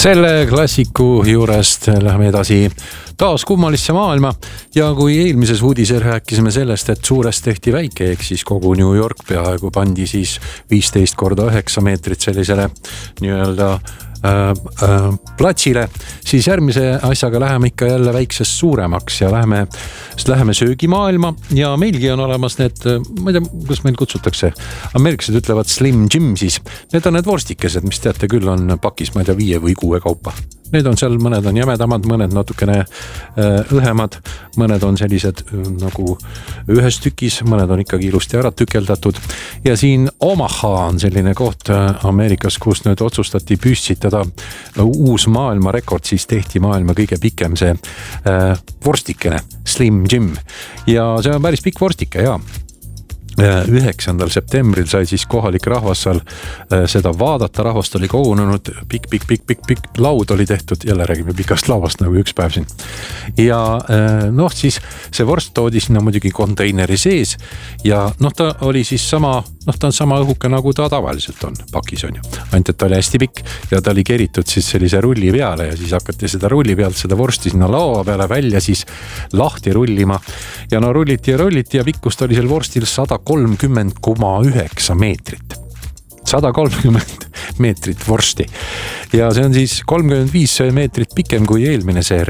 Selle klassiku juurest läheme edasi taas kummalisse maailma ja kui eelmises uudisel rääkisime sellest, et suurest tehti väike, ehk siis kogu New York peaaegu pandi siis 15x9 meetrit sellisele nii-öelda platsile, siis järgmise asjaga läheme ikka jälle väiksest suuremaks ja läheme söögimaailma ja meilgi on olemas need, ma ei tea, kuidas meil kutsutakse, ameeriklased ütlevad Slim Jim siis, need on need vorstikesed, mis teate küll on pakis, ma ei tea, 5 või 6 kaupa. Need on seal, mõned on jämedamad, mõned natukene õhemad, mõned on sellised nagu ühes tükis, mõned on ikkagi ilusti ära tükeldatud. Ja siin Omaha on selline koht Ameerikas, kus nüüd otsustati püstitada uus maailmarekord, siis tehti maailma kõige pikem see vorstikene, Slim Jim. Ja see on päris pikk vorstike, jaa. 9. septembril sai siis kohalik rahvas seal seda vaadata, rahvast oli kogunenud, pikk laud oli tehtud, jälle räägime pikast lauast nagu üks päev siin. Ja siis see vorst toodi sinna muidugi konteineri sees ja ta oli siis ta on sama õhuke nagu ta tavaliselt on, pakis on ju. Ainult, et ta oli hästi pikk ja ta oli keritud siis sellise rulli peale ja siis hakati seda rulli pealt seda vorsti sinna laua peale välja siis lahti rullima ja rulliti ja pikkust oli seal vorstil 130,9 meetrit. 130 meetrit vorsti. Ja see on siis 35 meetrit pikem kui eelmine see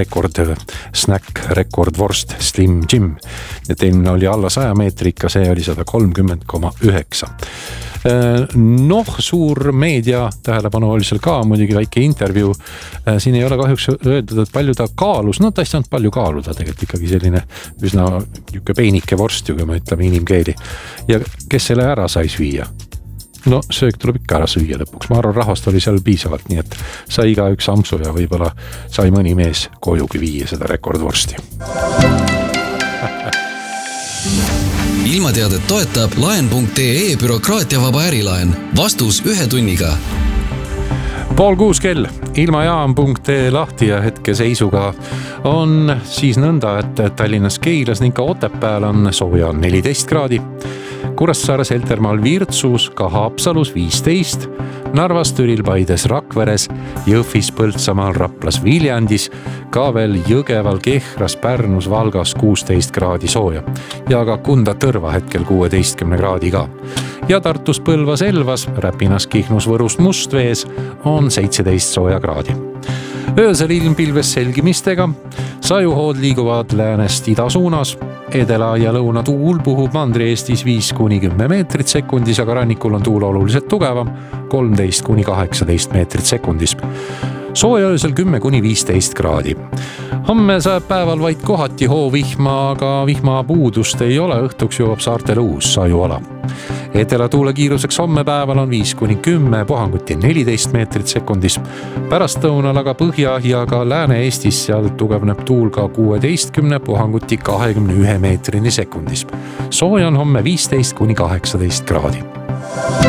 rekord Slim Jim. Et eelmine oli alla 100 meetrika, see oli 130,9. Suur meedia tähelepanu oli seal ka, muidugi väike intervjuu. Siin ei ole kahjuks öeldud, et palju ta kaalus. Ta ei saanud palju kaaluda, tegelikult ikkagi selline üsna peenike vorst, kui me ütleme inimkeeli. Ja kes selle ära sai süüa? Söög tuleb ikka ära süüa lõpuks. Ma arvan, rahvast oli seal piisavalt, nii et sai iga üks ampsu ja võib-olla sai mõni mees kojugi viia seda rekordvorsti. Ilmateadet toetab laen.ee bürokraatiavaba ärilaen. Vastus 1 tunniga. 5:30 kell. Ilmajaam.ee lahti ja hetke seisuga on siis nõnda, et Tallinnas, Keilas ning ka Otepääl on sooja 14 kraadi. Kuressaares, Heltermaal, Virtsus, ka Haapsalus 15, Narvas, Türil, Paides, Rakveres, Jõhvis, Põltsamaal, Raplas, Viljandis, ka veel Jõgeval, Kehras, Pärnus, Valgas 16 kraadi sooja ja ka Kunda Tõrva hetkel 16 kraadi ka. Ja Tartus, Põlvas, Elvas, Räpinas, Kihnus, Võrus, Mustvees on 17 sooja kraadi. Öösel ilm pilves selgimistega, sajuhood liiguvad läänest ida suunas, edela ja lõuna tuul puhub Mandri-Eestis 5-10 meetrit sekundis, aga rannikul on tuul oluliselt tugevam, 13-18 meetrit sekundis. Sooja öösel 10-15 kraadi. Homme saab päeval vaid kohati hoovihma, aga vihma puudust ei ole, õhtuks jõuab saartele uus sajuala. Edela tuule kiiruseks homme päeval on 5-10, puhanguti 14 meetrit sekundis. Pärast õunal aga Põhja ja ka Lääne-Eestis seal tugevneb tuul ka 16, puhanguti 21 meetrini sekundis. Sooja on homme 15-18 kraadi.